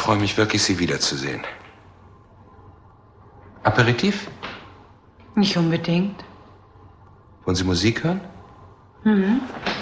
freue mich wirklich, Sie wiederzusehen. Aperitif? Nicht unbedingt. Wollen Sie Musik hören? Mhm.